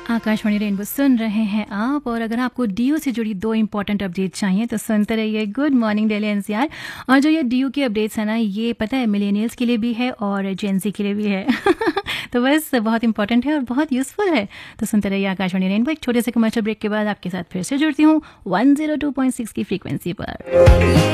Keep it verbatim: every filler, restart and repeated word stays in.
Akashvani rainbow सुन रहे हैं आप, और अगर आपको डीयू से जुड़ी दो इंपॉर्टेंट अपडेट चाहिए तो सुनते रहिए गुड मॉर्निंग दिल्ली एनसीआर। और जो ये डीयू की अपडेट्स है ना, ये पता है मिलेनियल्स के लिए भी है और जेनजी के लिए भी है तो बस बहुत इंपॉर्टेंट है और बहुत यूजफुल है। तो सुनते रहिए आकाशवाणी रेनबो। एक छोटे से कमर्शियल ब्रेक के बाद आपके साथ फिर से जुड़ती हूँ one zero two point six की फ्रीक्वेंसी पर।